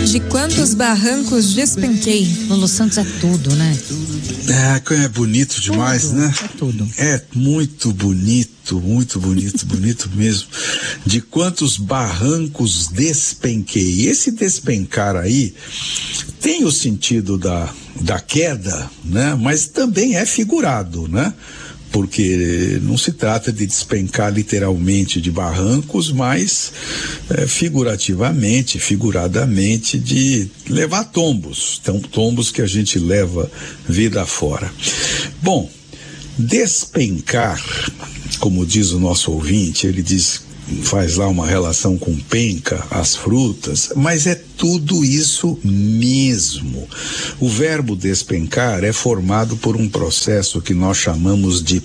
de quantos barrancos despenquei. Lulu Santos é tudo, né? É bonito demais, tudo, né? É tudo. É muito bonito mesmo. De quantos barrancos despenquei. Esse despencar aí tem o sentido da queda, né? Mas também é figurado, né? Porque não se trata de despencar literalmente de barrancos, mas figuradamente de levar tombos. Então, tombos que a gente leva vida fora. Bom, despencar, como diz o nosso ouvinte, ele faz lá uma relação com penca, as frutas, mas é tudo isso mesmo. O verbo despencar é formado por um processo que nós chamamos de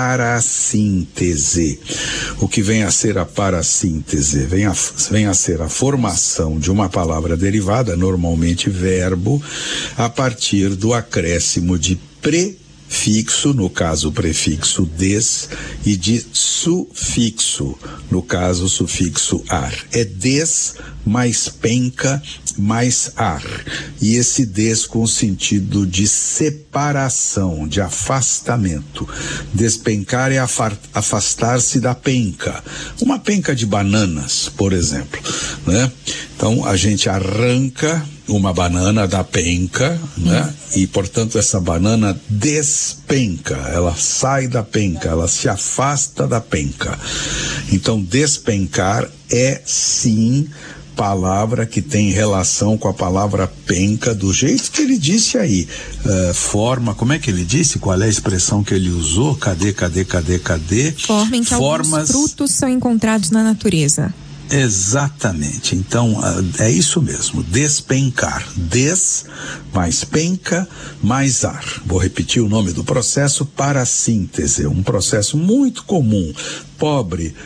parassíntese. O que vem a ser a parassíntese? Vem a ser a formação de uma palavra derivada, normalmente verbo, a partir do acréscimo de prefixo, no caso o prefixo des, e de sufixo, no caso o sufixo ar. É des mais penca mais ar. E esse des com sentido de separação, de afastamento. Despencar é afastar-se da penca. Uma penca de bananas, por exemplo, né? Então a gente arranca uma banana da penca, né? E portanto essa banana despenca, ela sai da penca, ela se afasta da penca. Então despencar é sim palavra que tem relação com a palavra penca, do jeito que ele disse aí. Forma, como é que ele disse? Qual é a expressão que ele usou? Cadê? Forma em que alguns frutos são encontrados na natureza. Exatamente. Então, é isso mesmo, despencar. Des mais penca mais ar. Vou repetir o nome do processo: parassíntese. Um processo muito comum. Pobre,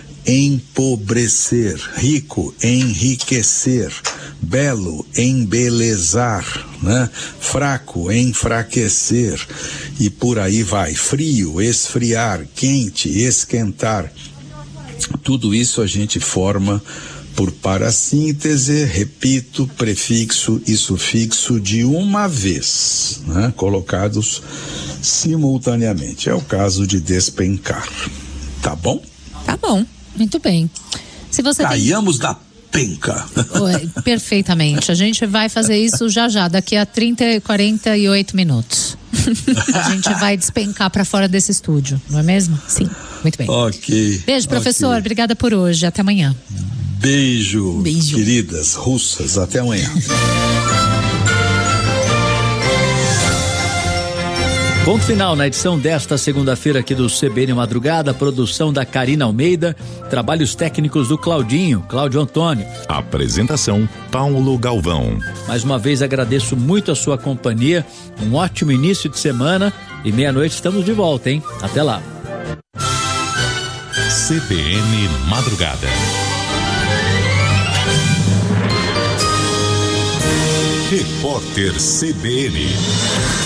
empobrecer. Rico, enriquecer. Belo, embelezar, né? Fraco, enfraquecer. E por aí vai. Frio, esfriar. Quente, esquentar. Tudo isso a gente forma por parassíntese, repito, prefixo e sufixo de uma vez, né? Colocados simultaneamente. É o caso de despencar. Tá bom? Tá bom. Muito bem. Se você Saiamos da penca. Perfeitamente. A gente vai fazer isso já, daqui a 48 minutos. A gente vai despencar para fora desse estúdio, não é mesmo? Sim. Muito bem. Ok. Beijo, professor. Okay. Obrigada por hoje. Até amanhã. Beijo, queridas russas. Até amanhã. Ponto final na edição desta segunda-feira aqui do CBN Madrugada, produção da Karina Almeida, trabalhos técnicos do Cláudio Antônio. Apresentação, Paulo Galvão. Mais uma vez agradeço muito a sua companhia, um ótimo início de semana e meia-noite estamos de volta, hein? Até lá. CBN Madrugada. Repórter CBN.